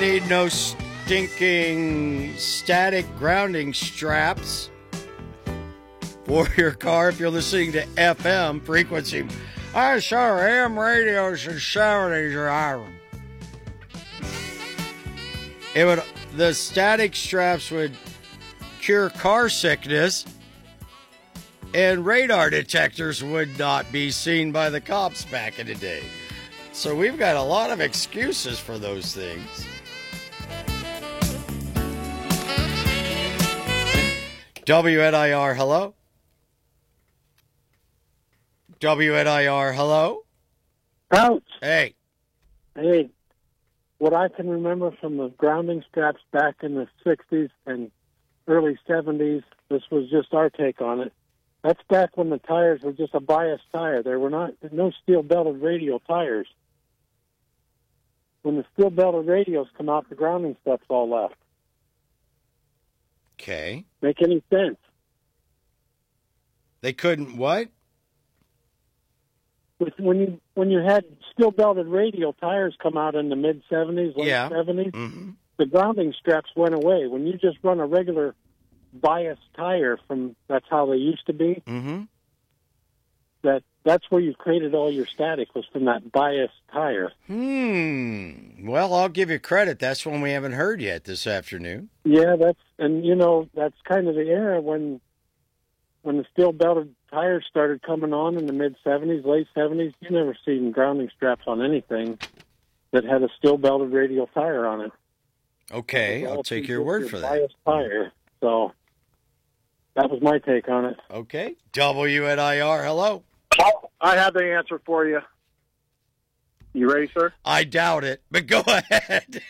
need no stinking static grounding straps for your car if you're listening to FM frequency. I saw AM radios in the 70s. The static straps would cure car sickness, and radar detectors would not be seen by the cops back in the day. So we've got a lot of excuses for those things. WNIR, hello? WNIR, hello? Ouch. Hey. Hey, what I can remember from the grounding straps back in the 60s and early 70s, this was just our take on it. That's back when the tires were just a bias tire. There were no steel-belted radial tires. When the steel-belted radials come out, the grounding stuff's all left. Okay. Make any sense? They couldn't what? When you had steel-belted radial tires come out in the mid-70s, late Yeah. 70s, Mm-hmm. the grounding straps went away. When you just run a regular bias tire that's how they used to be, Mm-hmm. that's where you created all your static, was from that bias tire. Well, I'll give you credit. That's one we haven't heard yet this afternoon. Yeah, that's kind of the era when the steel-belted tires started coming on in the mid-70s, late 70s. You never seen grounding straps on anything that had a steel-belted radial tire on it. Okay, I'll take your word for that. Bias tire. So that was my take on it. Okay. WNIR, hello. I have the answer for you. You ready, sir? I doubt it, but go ahead.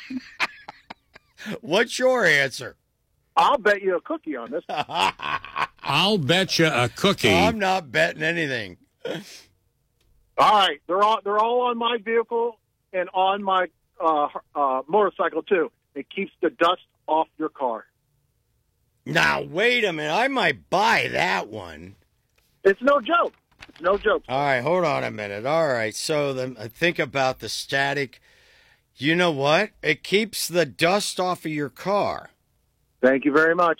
What's your answer? I'll bet you a cookie on this. I'll bet you a cookie. I'm not betting anything. All right, they're all on my vehicle and on my motorcycle too. It keeps the dust off your car. Now, wait a minute. I might buy that one. It's no joke. It's no joke. All right, hold on a minute. All right, so then think about the static. You know what? It keeps the dust off of your car. Thank you very much.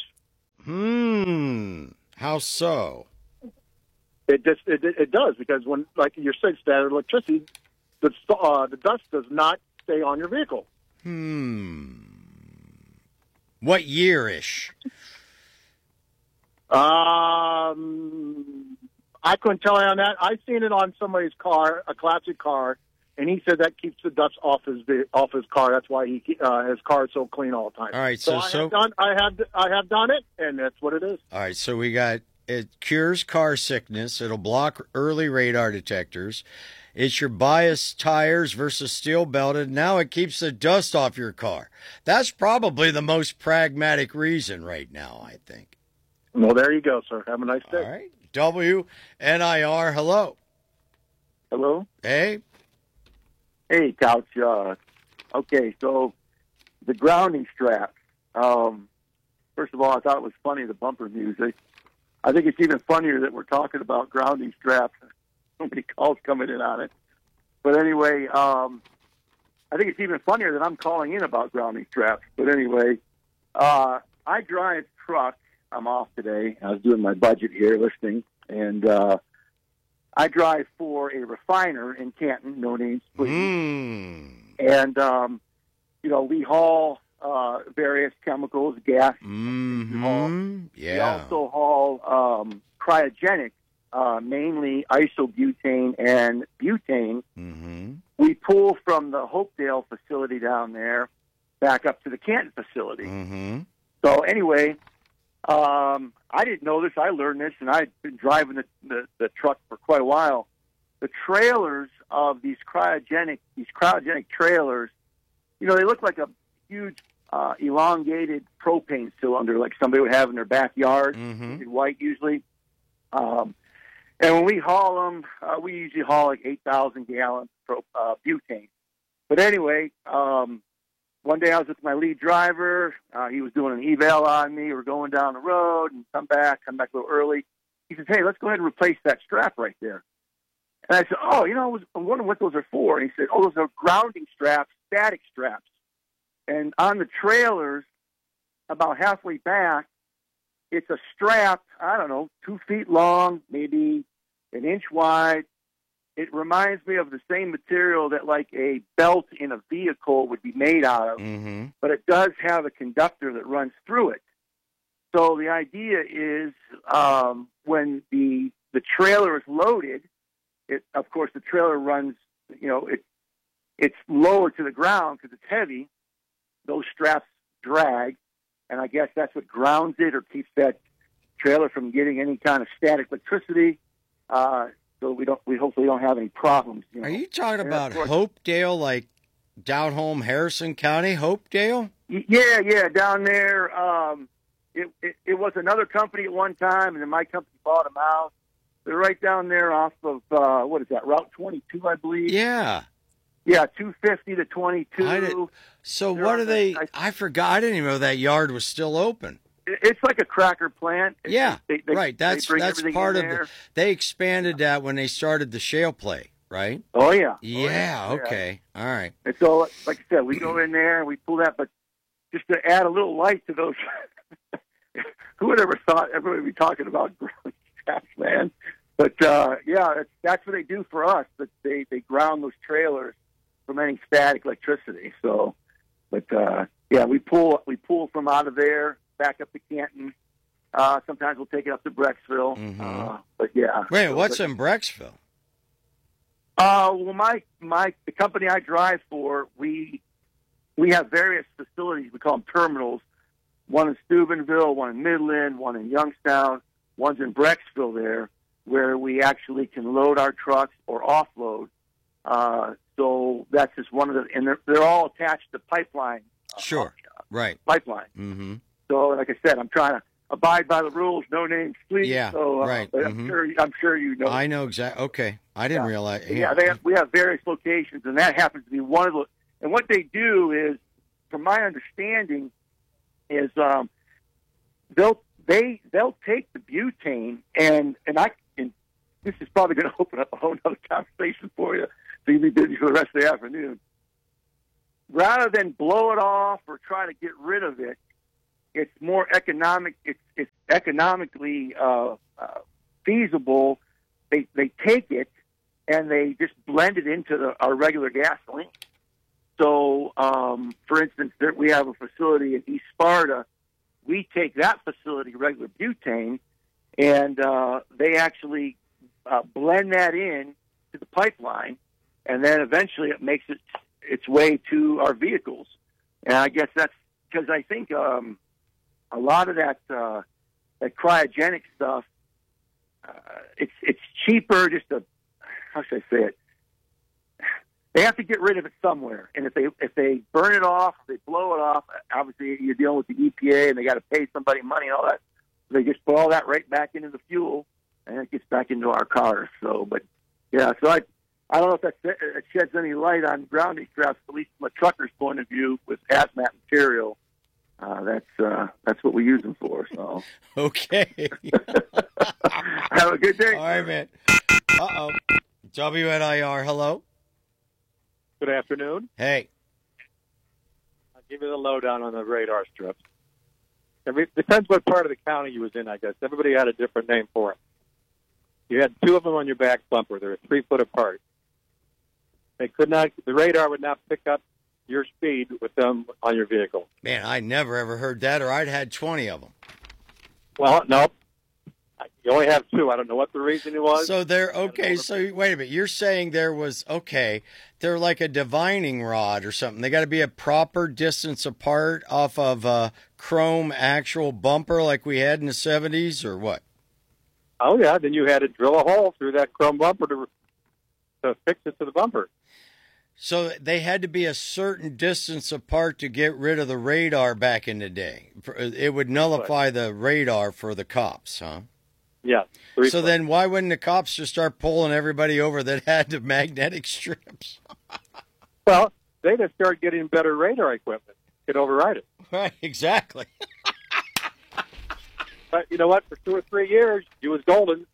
How so? It does, because when, like you said, standard electricity, the dust does not stay on your vehicle. What year-ish? I couldn't tell you on that. I've seen it on somebody's car, a classic car, and he said that keeps the dust off his car. That's why his car is so clean all the time. All right, I have done it, and that's what it is. All right, so we got it cures car sickness. It'll block early radar detectors. It's your biased tires versus steel belted. Now it keeps the dust off your car. That's probably the most pragmatic reason right now, I think. Well, there you go, sir. Have a nice day. All right. WNIR, hello. Hello? Hey. Hey, Couch. Okay, so the grounding straps. First of all, I thought it was funny, the bumper music. I think it's even funnier that we're talking about grounding straps. So many calls coming in on it. But anyway, I think it's even funnier that I'm calling in about grounding straps. But anyway, I drive truck. I'm off today. I was doing my budget here, listening. And I drive for a refiner in Canton, no names, please. And, we haul various chemicals, gas. Yeah. We also haul cryogenic, mainly isobutane and butane. We pull from the Hopedale facility down there back up to the Canton facility. So anyway, I didn't know this. I learned this, and I've been driving the truck for quite a while. The trailers of these cryogenic trailers, they look like a huge elongated propane cylinder, like somebody would have in their backyard, in white usually. And when we haul them, we usually haul like 8,000 gallons of butane. But anyway, one day I was with my lead driver. He was doing an eval on me. We're going down the road and come back a little early. He says, "Hey, let's go ahead and replace that strap right there." And I said, "Oh, I'm wondering what those are for." And he said, "Oh, those are grounding straps, static straps." And on the trailers, about halfway back, it's a strap, I don't know, 2 feet long, maybe an inch wide. It reminds me of the same material that like a belt in a vehicle would be made out of, Mm-hmm. but it does have a conductor that runs through it. So the idea is when the trailer is loaded, of course the trailer runs, it's lower to the ground because it's heavy. Those straps drag, and I guess that's what grounds it or keeps that trailer from getting any kind of static electricity. So we hopefully don't have any problems. Are you talking And about of course- Hopedale, like down home Harrison County, Hopedale? Yeah, down there. It was another company at one time, and then my company bought them out. They're right down there off of what is that, Route 22, I believe. Yeah. Yeah, 250 to 22. So They're what on are the- they? I forgot. I didn't even know that yard was still open. It's like a cracker plant. Yeah, They right. That's bring everything part in of there. the. They expanded that when they started the shale play, right? Oh yeah. Yeah. Oh, yeah. Okay. All right. And so, like I said, we go in there and we pull that, but just to add a little light to those, who would ever thought everybody would be talking about ground straps, man? But yeah, that's what they do for us. But they ground those trailers from any static electricity. So, but yeah, we pull from out of there back up to Canton. Sometimes we'll take it up to Brecksville. Mhm. But yeah. Wait, what's in Brecksville? Well, the company I drive for, we have various facilities. We call them terminals. One in Steubenville, one in Midland, one in Youngstown, one's in Brecksville there, where we actually can load our trucks or offload. So that's just one of the, and they're all attached to pipeline. Sure. Right. Pipeline. Mm-hmm. So, like I said, I'm trying to abide by the rules, no names, please. Yeah, So, right. But Mhm. I'm sure you know. I know exactly. Okay. I didn't realize. Yeah, we have various locations, and that happens to be one of the. And what they do is, from my understanding, is they'll take the butane and this is probably going to open up a whole other conversation for you, so you'll be busy for the rest of the afternoon. Rather than blow it off or try to get rid of it, it's more economic. It's economically feasible. They take it and they just blend it into our regular gasoline. So, for instance, we have a facility in East Sparta. We take that facility, regular butane, and they actually blend that in to the pipeline, and then eventually it makes its way to our vehicles. And I guess that's because I think a lot of that cryogenic stuff, it's cheaper. How should I say it? They have to get rid of it somewhere, and if they burn it off, if they blow it off, obviously you're dealing with the EPA, and they got to pay somebody money and all that. So they just put all that right back into the fuel, and it gets back into our cars. So, but yeah, so I don't know if that sheds any light on grounding straps, at least from a trucker's point of view, with hazmat material. That's what we use them for. So Okay. have a good day. All right, man. Uh-oh. WNIR, hello. Good afternoon. Hey. I'll give you the lowdown on the radar strips. Depends what part of the county you was in, I guess. Everybody had a different name for it. You had two of them on your back bumper. They were 3 foot apart. The radar would not pick up your speed with them on your vehicle. Man, I never ever heard that, or I'd had 20 of them. Well, no. You only have 2. I don't know what the reason it was. So they're okay. So wait a minute. You're saying they're like a divining rod or something. They got to be a proper distance apart off of a chrome actual bumper like we had in the 70s, or what? Oh, yeah. Then you had to drill a hole through that chrome bumper to fix it to the bumper. So they had to be a certain distance apart to get rid of the radar back in the day. It would nullify the radar for the cops, huh? Yeah. So then why wouldn't the cops just start pulling everybody over that had the magnetic strips? Well, they just started getting better radar equipment. Could override it. Right, exactly. But you know what? For 2 or 3 years, you was golden.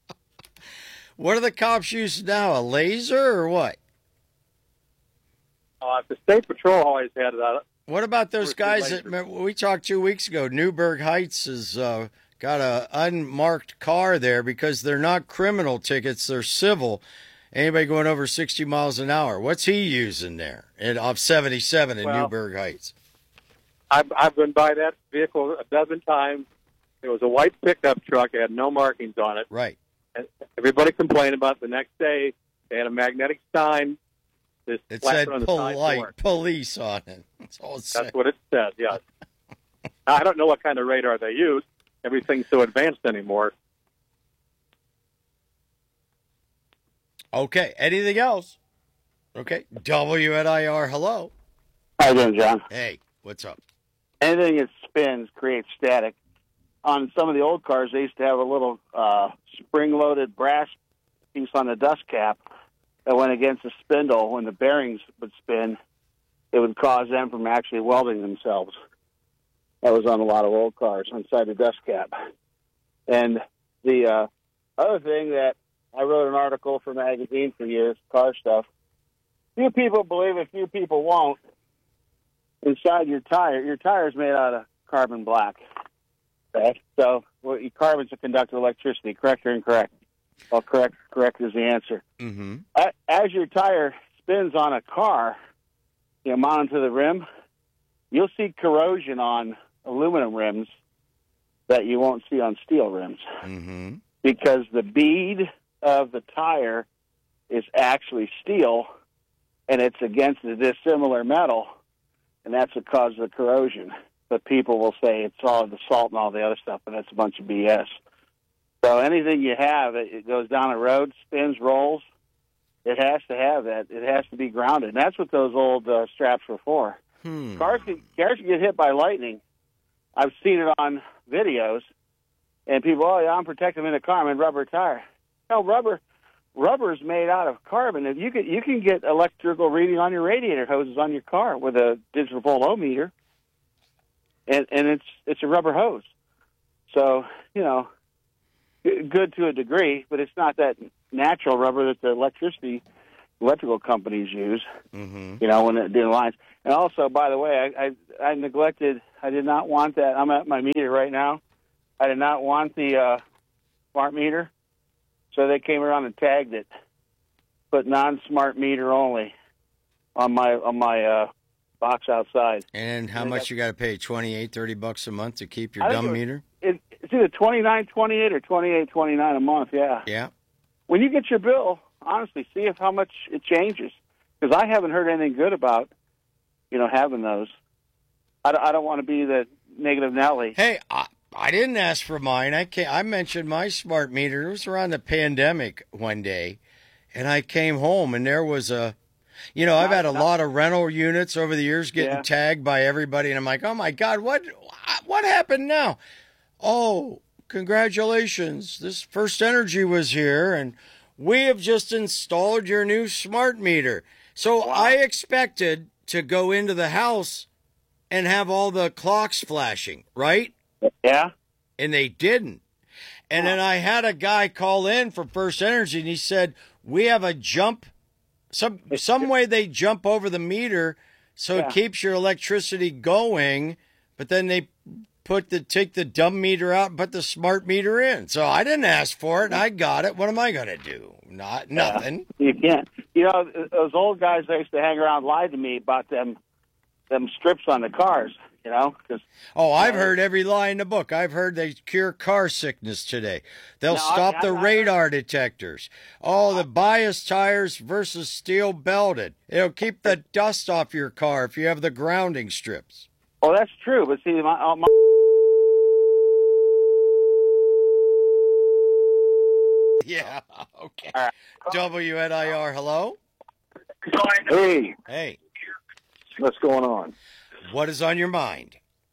What are the cops using now? A laser or what? The State Patrol always had it. What about those guys later. that we talked 2 weeks ago? Newburgh Heights has got a unmarked car there because they're not criminal tickets; they're civil. Anybody going over 60 miles an hour? What's he using there off 77 in Newburgh Heights? I've been by that vehicle a dozen times. It was a white pickup truck. It had no markings on it. Right. And everybody complained about it. The next day. They had a magnetic sign. It said on the polite police on it. That's all it said. That's what it said, yes. I don't know what kind of radar they use. Everything's so advanced anymore. Okay. Anything else? Okay. WNIR, hello. How you doing, John? Hey, what's up? Anything that spins creates static. On some of the old cars, they used to have a little spring-loaded brass piece on the dust cap that went against the spindle. When the bearings would spin, it would cause them from actually welding themselves. That was on a lot of old cars, inside the dust cap. And the other thing that I wrote an article for a magazine for years, car stuff. Few people believe it, few people won't. Inside your tire's made out of carbon black. Okay? So carbon's a conductor of electricity, correct or incorrect? Well, correct is the answer. Mm-hmm. As your tire spins on a car, mounted to the rim, you'll see corrosion on aluminum rims that you won't see on steel rims. Mm-hmm. Because the bead of the tire is actually steel, and it's against a dissimilar metal, and that's what causes the corrosion. But people will say it's all the salt and all the other stuff, and that's a bunch of BS. So anything you have, it goes down a road, spins, rolls, it has to have that. It has to be grounded. And that's what those old straps were for. Cars can get hit by lightning. I've seen it on videos, and people, I'm protecting them in a car. I'm in rubber tire. No, rubber is made out of carbon. If you can get electrical reading on your radiator hoses on your car with a digital voltmeter, and it's a rubber hose. So, good to a degree, but it's not that natural rubber that the electrical companies use, when they're doing lines. And also, by the way, I neglected, I did not want that. I'm at my meter right now. I did not want the smart meter, so they came around and tagged it, put non-smart meter only on my box outside. And how much you got to pay? $28-$30 a month to keep your dumb meter? It's either $29.28 or $28.29 a month. Yeah. Yeah. When you get your bill, honestly, see how much it changes, because I haven't heard anything good about having those. I don't want to be the negative Nelly. Hey, I didn't ask for mine. I mentioned my smart meter. It was around the pandemic one day, and I came home and there was I've had a lot of rental units over the years getting tagged by everybody, and I'm like, oh my God, what happened now? Oh, congratulations. This First Energy was here, and we have just installed your new smart meter. So I expected to go into the house and have all the clocks flashing, right? Yeah. And they didn't. And then I had a guy call in for First Energy, and he said, we have a jump, some way they jump over the meter so it keeps your electricity going, but then they take the dumb meter out and put the smart meter in. So I didn't ask for it, and I got it. What am I going to do? Nothing. You can't. Those old guys that used to hang around lied to me about them strips on the cars, 'cause, I've heard every lie in the book. I've heard they cure car sickness today. They'll stop the radar detectors. The bias tires versus steel belted. It'll keep the dust off your car if you have the grounding strips. Oh, that's true. But see, my yeah, okay. WNIR, hello? Hey. What's going on? What is on your mind?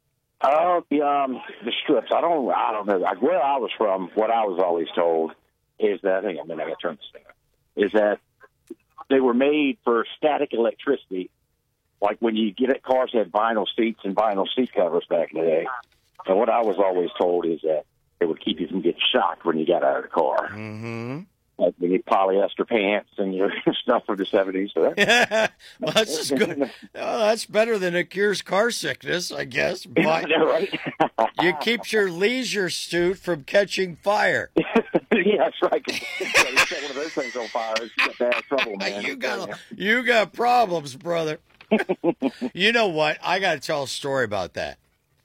The strips. I don't know. Where I was from, what I was always told is that, hang on a minute, I got to turn this down, is that they were made for static electricity, like when you get at cars that had vinyl seats and vinyl seat covers back in the day. And what I was always told is that it would keep you from getting shocked when you got out of the car. Mm-hmm. like the polyester pants and your stuff from the 70s. So Yeah, well, that's just good. Oh, that's better than it cures car sickness, I guess. But right? it keeps your leisure suit from catching fire. Yeah, that's right. You set one of those things on fire, it's got bad trouble, man. You got problems, brother. You know what? I got to tell a story about that.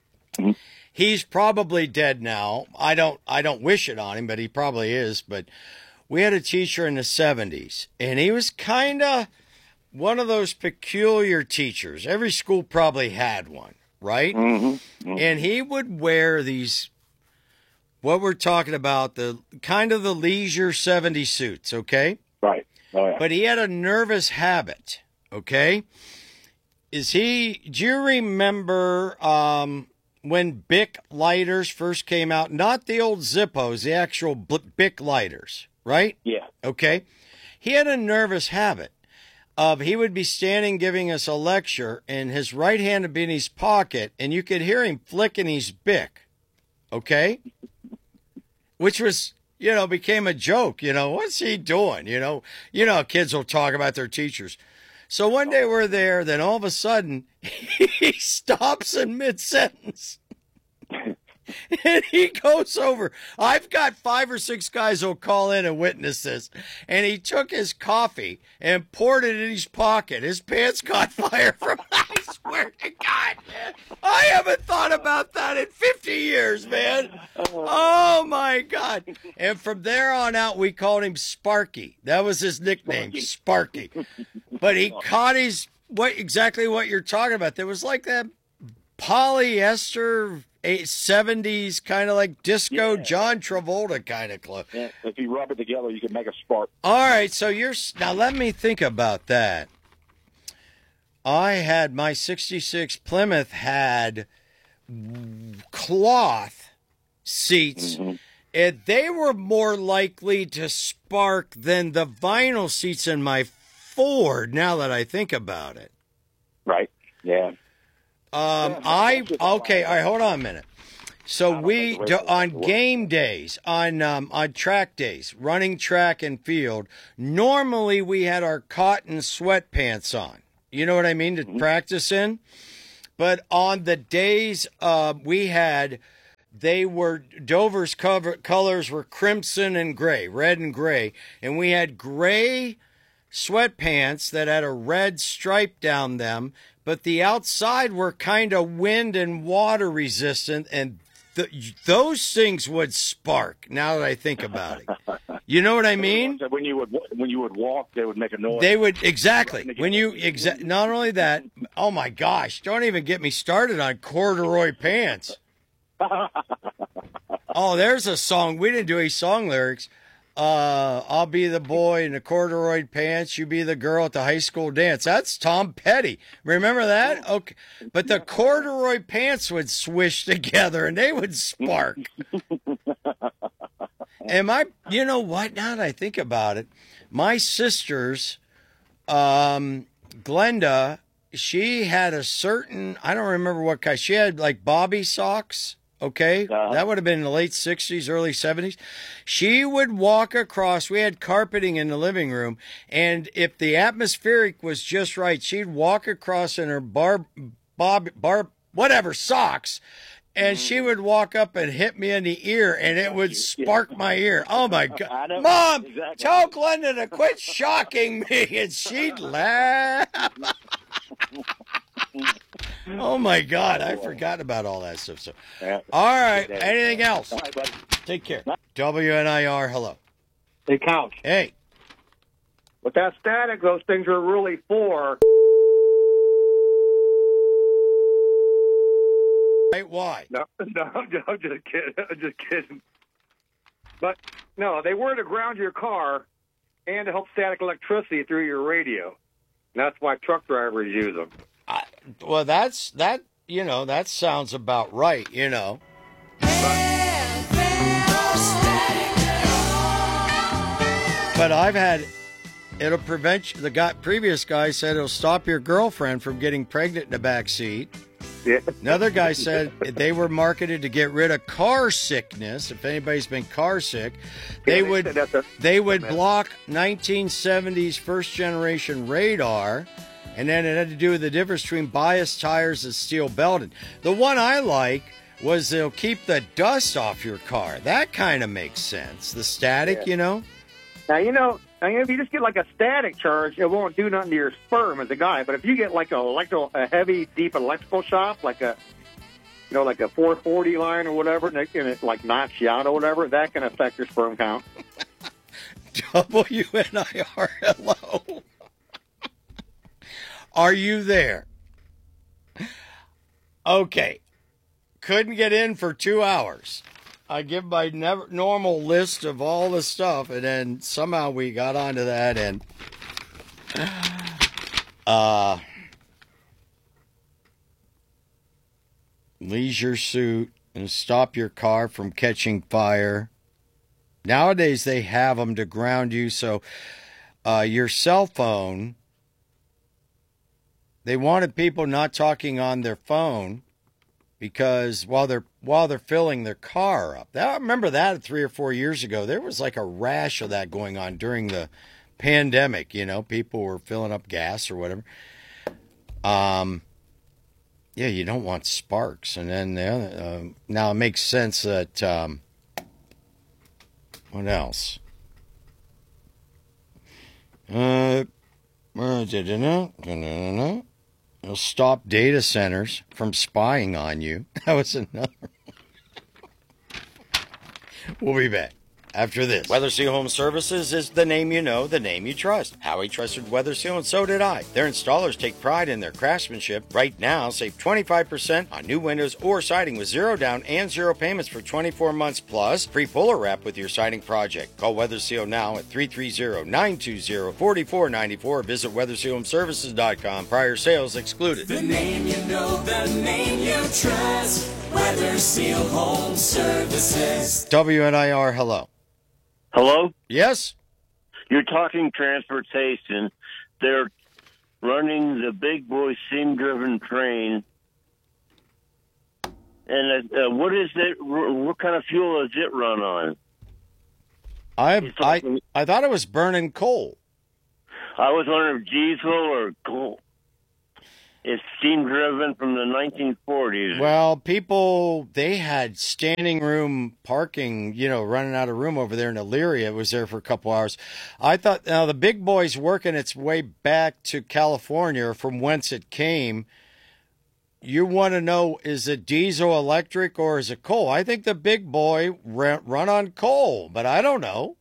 He's probably dead now. I don't wish it on him, but he probably is. But we had a teacher in the 70s, and he was kind of one of those peculiar teachers. Every school probably had one, right? Mm-hmm. And he would wear these, what we're talking about, the kind of the leisure 70s suits, okay? Right. Oh, yeah. But he had a nervous habit, okay? Do you remember when Bic lighters first came out? Not the old Zippos, the actual Bic lighters, right? Yeah. Okay. He had a nervous habit of he would be standing giving us a lecture, and his right hand would be in his pocket, and you could hear him flicking his Bic, okay? Which was, became a joke. What's he doing? How kids will talk about their teachers. So one day we're there, then all of a sudden he stops in mid-sentence. And he goes over. I've got 5 or 6 guys who'll call in and witness this. And he took his coffee and poured it in his pocket. His pants caught fire from it. I swear to God, man. I haven't thought about that in 50 years, man. Oh, my God. And from there on out, we called him Sparky. That was his nickname, Sparky. But he caught exactly what you're talking about. There was like that polyester 70s kind of like disco John Travolta kind of clothes. Yeah, if you rub it together, you can make a spark. All right, so now let me think about that. I had my 66 Plymouth had cloth seats, and they were more likely to spark than the vinyl seats in my Ford, now that I think about it. Right, yeah. All right, hold on a minute. So on game days, on track days, running track and field, normally we had our cotton sweatpants on. You know what I mean, to practice in? But on the days Dover's colors were crimson and gray, red and gray, and we had gray sweatpants that had a red stripe down them, but the outside were kind of wind and water resistant, and those things would spark. Now that I think about it, you know what I mean? When you would walk, they would make a noise. They would, exactly. Not only that. Oh my gosh! Don't even get me started on corduroy pants. Oh, there's a song. We didn't do any song lyrics. I'll be the boy in the corduroy pants. You be the girl at the high school dance. That's Tom Petty. Remember that? Okay. But the corduroy pants would swish together and they would spark. And you know what? Now that I think about it, my sisters, Glenda, she had a certain, I don't remember what kind. She had like bobby socks. Okay, that would have been in the late 60s, early 70s. She would walk across. We had carpeting in the living room, and if the atmospheric was just right, she'd walk across in her whatever socks, and she would walk up and hit me in the ear, and it would spark my ear. Oh my God, Mom, exactly. Tell Glenda to quit shocking me, and she'd laugh. Oh my God, I forgot about all that stuff. So, all right, anything else? All right, buddy. Take care. WNIR, hello. Hey, Couch. Hey. With that static, those things are really for. Hey, why? No, just kidding. I'm just kidding. But no, they were to ground your car and to help static electricity through your radio. And that's why truck drivers use them. Well, that sounds about right, But I've had, it'll prevent, previous guy said it'll stop your girlfriend from getting pregnant in the back seat. Yeah. Another guy said they were marketed to get rid of car sickness. If anybody's been car sick, they would block 1970s first generation radar, and then it had to do with the difference between bias tires and steel belted. The one I like was they'll keep the dust off your car. That kind of makes sense. The static, you know. Now, if you just get like a static charge, it won't do nothing to your sperm as a guy. But if you get like a heavy, deep electrical shock, like a 440 line or whatever, and it like knocks you out or whatever, that can affect your sperm count. WNIR, hello. Are you there? Okay. Couldn't get in for 2 hours. I give my normal list of all the stuff, and then somehow we got onto that, and leisure suit and stop your car from catching fire. Nowadays, they have them to ground you, so your cell phone, they wanted people not talking on their phone because while they're filling their car up. I remember that 3 or 4 years ago. There was like a rash of that going on during the pandemic. You know, people were filling up gas or whatever. Yeah, you don't want sparks. And then now it makes sense that what else? It'll stop data centers from spying on you. That was another one. We'll be back after this. Weather Seal Home Services is the name you know, the name you trust. Howie trusted Weather Seal, and so did I. Their installers take pride in their craftsmanship. Right now, save 25% on new windows or siding with 0 down and 0 payments for 24 months, plus free puller wrap with your siding project. Call Weather Seal now at 330-920-4494 or visit WeatherSealHomeservices.com. Prior sales excluded. The name you know, the name you trust. Weather Seal Home Services. WNIR, hello. Hello? Yes? You're talking transportation. They're running the big boy steam-driven train. And what is it? What kind of fuel does it run on? I thought it was burning coal. I was wondering if diesel or coal. It's steam-driven from the 1940s. Well, people, they had standing room parking, running out of room over there in Elyria. It was there for a couple hours. I thought, now the big boy's working its way back to California from whence it came. You want to know, is it diesel, electric, or is it coal? I think the big boy run on coal, but I don't know.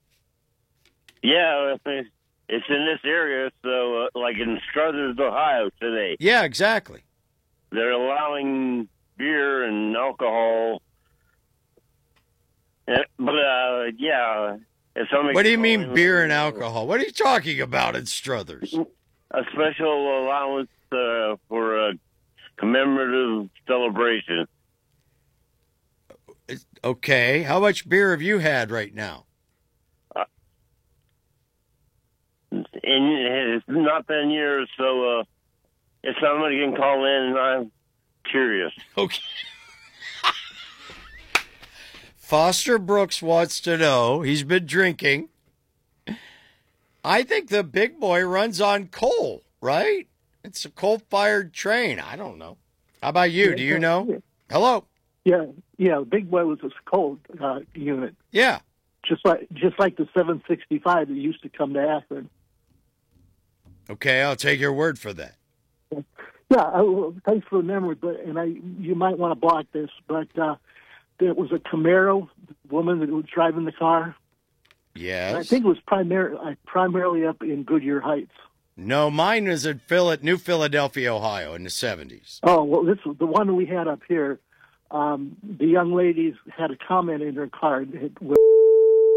Yeah, it's in this area, so like in Struthers, Ohio today. Yeah, exactly. They're allowing beer and alcohol. But, yeah. What do you mean beer and alcohol? What are you talking about in Struthers? A special allowance for a commemorative celebration. Okay. How much beer have you had right now? And it's not been years, so if somebody can call in, I'm curious. Okay. Foster Brooks wants to know. He's been drinking. I think the big boy runs on coal, right? It's a coal-fired train. I don't know. How about you? Do you know? Yeah. Hello? Yeah. Big Boy was a coal unit. Yeah. Just like the 765 that used to come to Akron. Okay, I'll take your word for that. Yeah, thanks for the memory, you might want to block this, but there was a Camaro woman that was driving the car. Yes. And I think it was primarily up in Goodyear Heights. No, mine was in New Philadelphia, Ohio, in the 70s. Oh, well, this was the one that we had up here. The young ladies had a comment in her car.